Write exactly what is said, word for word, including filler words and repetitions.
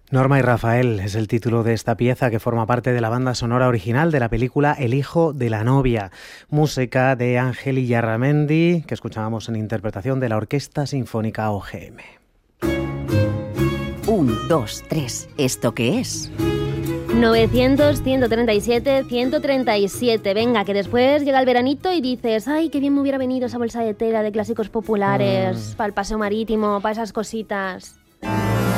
Norma y Rafael es el título de esta pieza que forma parte de la banda sonora original de la película El hijo de la novia, música de Ángel Illarramendi, que escuchábamos en interpretación de la Orquesta Sinfónica O G M. Un, dos, tres, ¿esto qué es? novecientos, ciento treinta y siete, ciento treinta y siete. Venga, que después llega el veranito y dices, ay, qué bien me hubiera venido esa bolsa de tela de clásicos populares, mm. para el paseo marítimo, para esas cositas.